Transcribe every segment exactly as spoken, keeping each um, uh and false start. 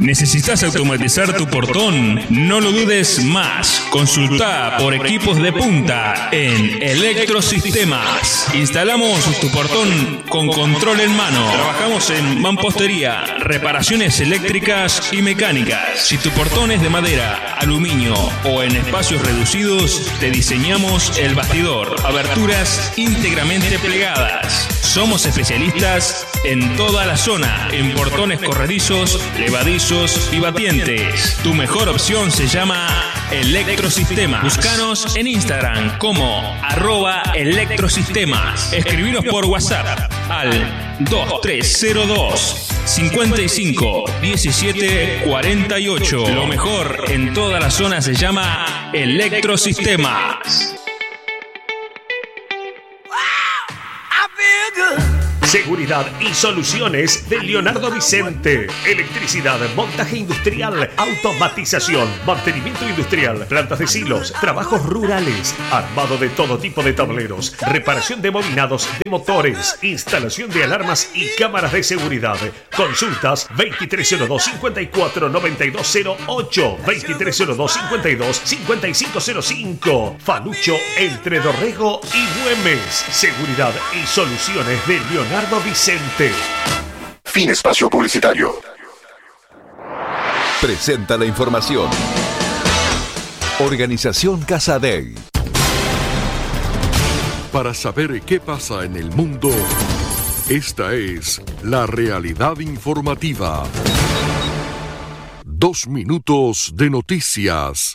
¿Necesitas automatizar tu portón? No lo dudes más. Consulta por equipos de punta en Electrosistemas. Instalamos tu portón con control en mano. Trabajamos en mampostería, reparaciones eléctricas y mecánicas. Si tu portón es de madera, aluminio o en espacios reducidos, te diseñamos el bastidor. Aberturas íntegramente plegadas. Somos especialistas en toda la zona, en portones corredizos, levadizos y batientes. Tu mejor opción se llama Electrosistemas. Búscanos en Instagram como arroba Electrosistemas. Escribinos por WhatsApp al dos tres cero dos, cinco cinco, uno siete cuatro ocho. Lo mejor en toda la zona se llama Electrosistemas. Seguridad y soluciones de Leonardo Vicente. Electricidad, montaje industrial, automatización, mantenimiento industrial, plantas de silos, trabajos rurales, armado de todo tipo de tableros, reparación de bobinados de motores, instalación de alarmas y cámaras de seguridad. Consultas veintitrés cero dos, cincuenta y cuatro, noventa y dos cero ocho, veintitrés cero dos, cincuenta y dos, cincuenta y cinco cero cinco. Falucho entre Dorrego y Güemes. Seguridad y soluciones de Leonardo Vicente. Fin espacio publicitario. Presenta la información. Organización Casa Dei. Para saber qué pasa en el mundo, esta es la realidad informativa. Dos minutos de noticias.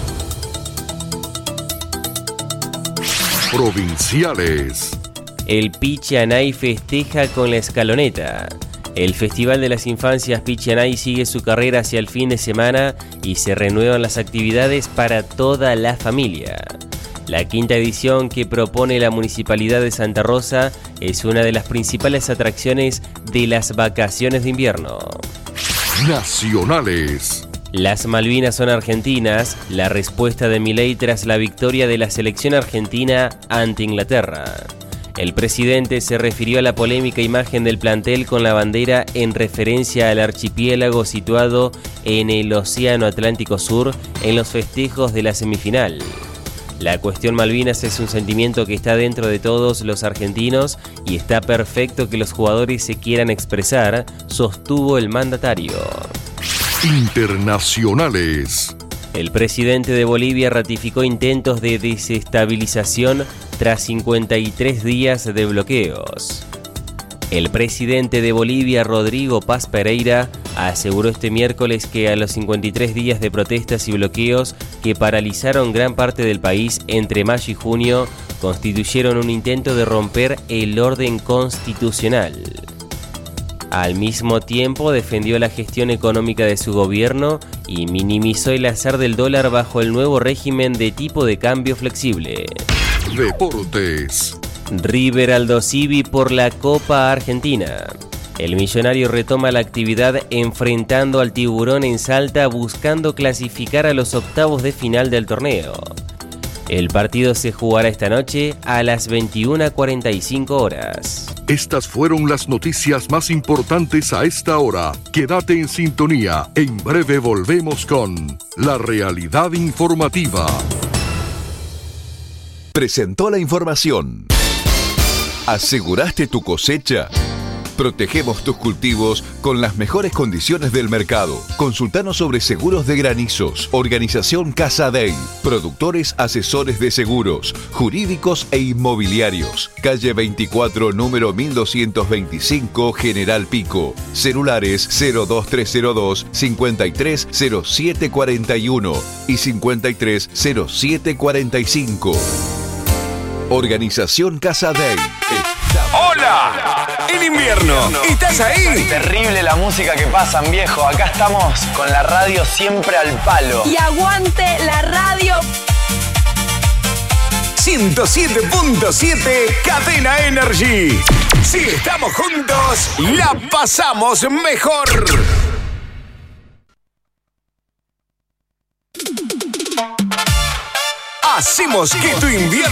Provinciales. El Pichanay festeja con la escaloneta. El Festival de las Infancias Pichanay sigue su carrera hacia el fin de semana y se renuevan las actividades para toda la familia. La quinta edición que propone la Municipalidad de Santa Rosa es una de las principales atracciones de las vacaciones de invierno. Nacionales. Las Malvinas son argentinas, la respuesta de Milei tras la victoria de la selección argentina ante Inglaterra. El presidente se refirió a la polémica imagen del plantel con la bandera en referencia al archipiélago situado en el Océano Atlántico Sur en los festejos de la semifinal. La cuestión Malvinas es un sentimiento que está dentro de todos los argentinos y está perfecto que los jugadores se quieran expresar, sostuvo el mandatario. Internacionales. El presidente de Bolivia ratificó intentos de desestabilización tras cincuenta y tres días de bloqueos. El presidente de Bolivia, Rodrigo Paz Pereira, aseguró este miércoles que a los cincuenta y tres días de protestas y bloqueos que paralizaron gran parte del país entre mayo y junio, constituyeron un intento de romper el orden constitucional. Al mismo tiempo, defendió la gestión económica de su gobierno y minimizó el azar del dólar bajo el nuevo régimen de tipo de cambio flexible. Deportes. River Aldosivi por la Copa Argentina. El millonario retoma la actividad enfrentando al Tiburón en Salta buscando clasificar a los octavos de final del torneo. El partido se jugará esta noche a las veintiuna cuarenta y cinco horas. Estas fueron las noticias más importantes a esta hora. Quédate en sintonía. En breve volvemos con La Realidad Informativa. Presentó la información. ¿Aseguraste tu cosecha? Protegemos tus cultivos con las mejores condiciones del mercado. Consultanos sobre seguros de granizos. Organización Casa Dei. Productores asesores de seguros, jurídicos e inmobiliarios. Calle veinticuatro, número mil doscientos veinticinco, General Pico. Celulares cero dos tres cero dos, cincuenta y tres cero siete cuarenta y uno y cincuenta y tres cero siete cuarenta y cinco. Organización Casa Dei. ¡Hola! ¡El invierno! ¿Estás ahí? Terrible la música que pasan, viejo. Acá estamos con la radio siempre al palo. Y aguante la radio. ciento siete punto siete Cadena Energy. Si estamos juntos, la pasamos mejor. Hacemos que tu invierno